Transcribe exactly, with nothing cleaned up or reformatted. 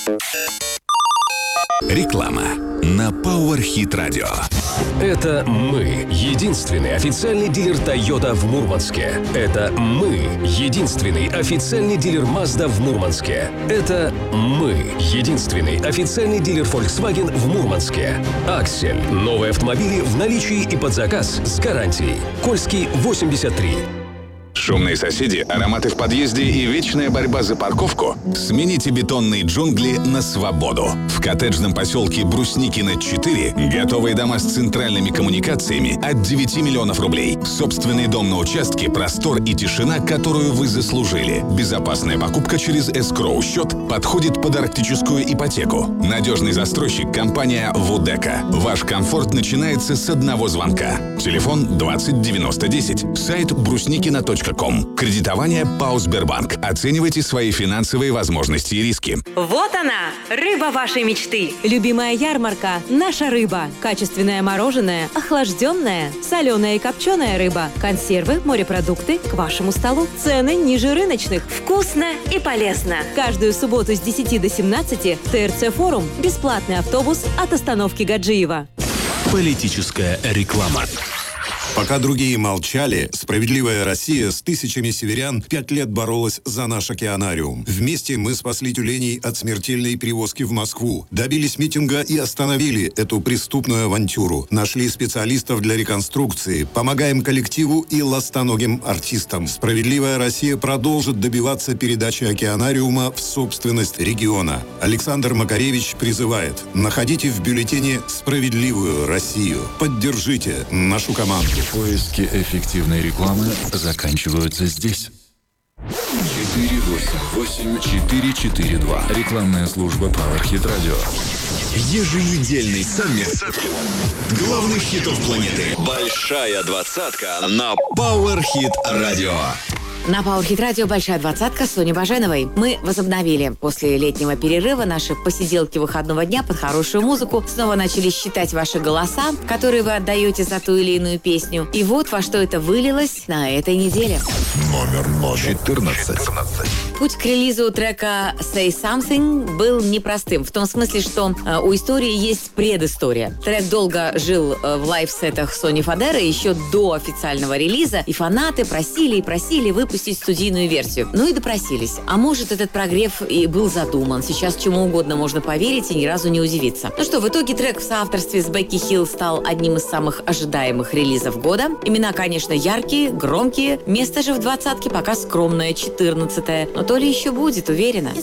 Реклама на Power Hit Radio. Это мы, единственный официальный дилер Toyota в Мурманске. Это мы, единственный официальный дилер Mazda в Мурманске. Это мы, единственный официальный дилер Volkswagen в Мурманске. Аксель. Новые автомобили в наличии и под заказ с гарантией. Кольский, восемьдесят три. Шумные соседи, ароматы в подъезде и вечная борьба за парковку? Смените бетонные джунгли на свободу. В коттеджном поселке Брусникино четыре готовые дома с центральными коммуникациями от девяти миллионов рублей. Собственный дом на участке, простор и тишина, которую вы заслужили. Безопасная покупка через эскроу-счет подходит под арктическую ипотеку. Надежный застройщик — компания Вудека. Ваш комфорт начинается с одного звонка. Телефон двадцать девяносто десять. Сайт брусникино точка ком. Кредитование ПАО «Сбербанк». Оценивайте свои финансовые возможности и риски. Вот она, рыба вашей мечты. Любимая ярмарка – наша рыба. Качественное мороженое, охлажденное, соленая и копченая рыба, консервы, морепродукты к вашему столу. Цены ниже рыночных. Вкусно и полезно. Каждую субботу с десяти до семнадцати ТРЦ Форум. Бесплатный автобус от остановки Гаджиева. Политическая реклама. Пока другие молчали, «Справедливая Россия» с тысячами северян пять лет боролась за наш океанариум. Вместе мы спасли тюленей от смертельной перевозки в Москву, добились митинга и остановили эту преступную авантюру. Нашли специалистов для реконструкции, помогаем коллективу и ластоногим артистам. «Справедливая Россия» продолжит добиваться передачи океанариума в собственность региона. Александр Макаревич призывает: находите в бюллетене «Справедливую Россию». Поддержите нашу команду. Поиски эффективной рекламы заканчиваются здесь. четыре восемь восемь четыре четыре два. Рекламная служба Power Hit Radio. Еженедельный саммит главных хитов планеты. Большая двадцатка на Power Hit Radio. На Power Hit Radio «Большая двадцатка» с Соней Баженовой. Мы возобновили после летнего перерыва наши посиделки выходного дня под хорошую музыку. Снова начали считать ваши голоса, которые вы отдаете за ту или иную песню. И вот во что это вылилось на этой неделе. Номер четырнадцать. Путь к релизу трека «Say Something» был непростым. В том смысле, что э, у истории есть предыстория. Трек долго жил э, в лайв-сетах Сони Фадера еще до официального релиза. И фанаты просили и просили выпустить студийную версию. Ну и допросились. А может, этот прогрев и был задуман. Сейчас чему угодно можно поверить и ни разу не удивиться. Ну что, в итоге трек в соавторстве с Бекки Хилл стал одним из самых ожидаемых релизов года. Имена, конечно, яркие, громкие. Место же в двадцатке пока скромное, четырнадцатое. Но то ли еще будет, уверена.